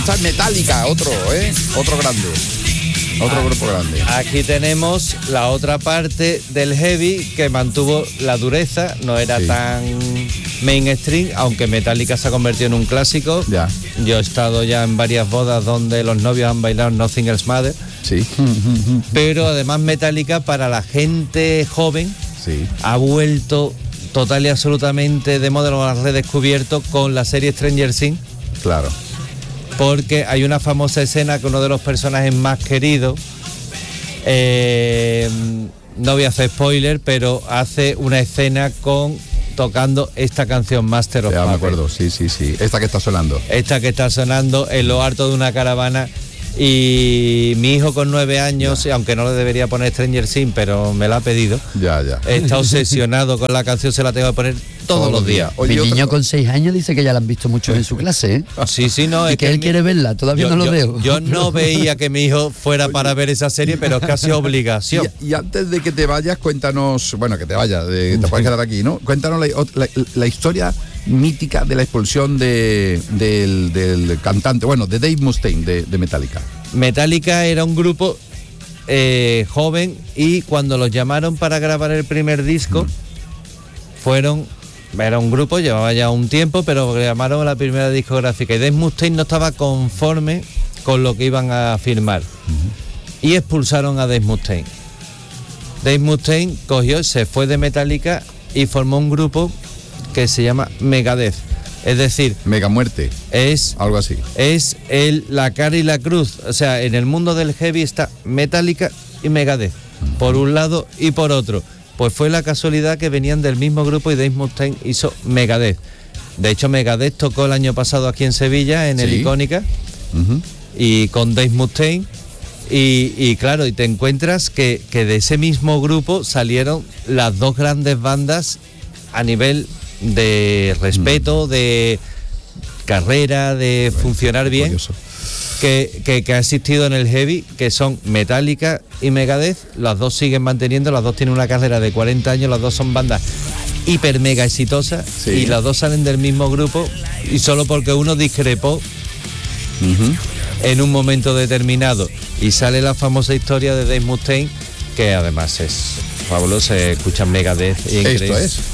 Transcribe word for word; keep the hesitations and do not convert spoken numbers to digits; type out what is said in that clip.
Está Metallica, otro, ¿eh? Otro grande. Otro ah, grupo grande. Aquí tenemos la otra parte del heavy que mantuvo la dureza, no era sí. tan mainstream, aunque Metallica se ha convertido en un clásico. Ya. Yo he estado ya en varias bodas donde los novios han bailado Nothing Else Matters. Sí. Pero además Metallica para la gente joven sí. ha vuelto total y absolutamente de moda, lo han redescubierto con la serie Stranger Things. Claro. Porque hay una famosa escena que uno de los personajes más queridos, eh, no voy a hacer spoiler, pero hace una escena con tocando esta canción Master of Ya Puppets. me acuerdo, sí, sí, sí. Esta que está sonando. Esta que está sonando en lo alto de una caravana. Y mi hijo con nueve años, ya. aunque no le debería poner Stranger Things, pero me la ha pedido. Ya, ya. Está obsesionado con la canción, se la tengo que poner todos, todos los días. días. Oye, mi niño con seis años dice que ya la han visto muchos en su clase, ¿eh? Sí, sí, no. Y es que, que él mi... quiere verla, todavía yo, no lo yo, veo. Yo no veía que mi hijo fuera Oye. para ver esa serie, pero es casi obligación. Y, y antes de que te vayas, cuéntanos, bueno, que te vayas, de, te puedes quedar aquí, ¿no? Cuéntanos la, la, la historia mítica de la expulsión de, del, del cantante, bueno, de Dave Mustaine de, de Metallica. Metallica era un grupo eh, joven y cuando los llamaron para grabar el primer disco, mm. fueron, era un grupo, llevaba ya un tiempo, pero llamaron a la primera discográfica y Dave Mustaine no estaba conforme con lo que iban a firmar mm. y expulsaron a Dave Mustaine. Dave Mustaine cogió, se fue de Metallica y formó un grupo que se llama Megadeth. Es decir, Mega Muerte. Es algo así. Es el, la cara y la cruz. O sea, en el mundo del heavy está Metallica y Megadeth. Uh-huh. Por un lado y por otro. Pues fue la casualidad que venían del mismo grupo y Dave Mustaine hizo Megadeth. De hecho, Megadeth tocó el año pasado aquí en Sevilla, en ¿Sí? el Icónica, uh-huh. y con Dave Mustaine. Y, y claro, y te encuentras que, que de ese mismo grupo salieron las dos grandes bandas a nivel de respeto, de carrera, de bueno, funcionar bien, que, que, que ha existido en el heavy, que son Metallica y Megadeth. Las dos siguen manteniendo, las dos tienen una carrera de cuarenta años, las dos son bandas hiper mega exitosas, sí. y las dos salen del mismo grupo, y solo porque uno discrepó uh-huh. en un momento determinado. Y sale la famosa historia de Dave Mustaine, que además es fabuloso, se escucha Megadeth. Esto es